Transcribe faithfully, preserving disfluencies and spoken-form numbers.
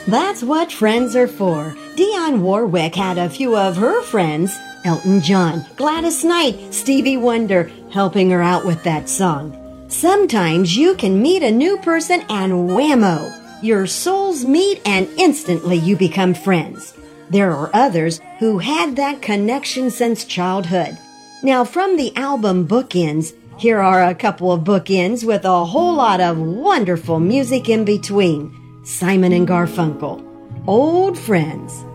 That's what friends are for. Dionne Warwick had a few of her friends, Elton John, Gladys Knight, Stevie Wonder, helping her out with that song. Sometimes you can meet a new person and whammo, your souls meet and instantly you become friends. There are others who had that connection since childhood. Now, from the album Bookends, here are a couple of bookends with a whole lot of wonderful music in between. Simon and Garfunkel, Old Friends.